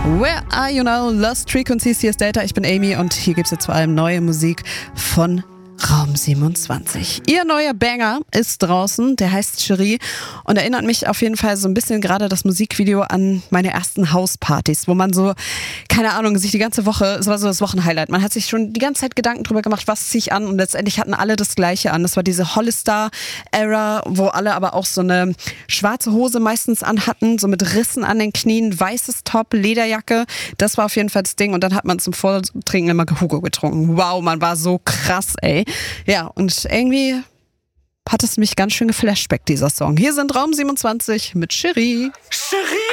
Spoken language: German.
Where are you now? Lost Frequencies, hier ist Delta, ich bin Amy und hier gibt es jetzt vor allem neue Musik von Raum 27. Ihr neuer Banger ist draußen, der heißt Cherie und erinnert mich auf jeden Fall so ein bisschen gerade das Musikvideo an meine ersten Hauspartys, wo man so, keine Ahnung, sich die ganze Woche, es war so das Wochenhighlight, man hat sich schon die ganze Zeit Gedanken drüber gemacht, was ziehe ich an und letztendlich hatten alle das Gleiche an. Das war diese Hollister-Era, wo alle aber auch so eine schwarze Hose meistens anhatten, so mit Rissen an den Knien, weißes Top, Lederjacke, das war auf jeden Fall das Ding und dann hat man zum Vortrinken immer Hugo getrunken. Wow, man war so krass, ey. Ja, und irgendwie hat es mich ganz schön geflashbackt, dieser Song. Hier sind Raum 27 mit Cherie.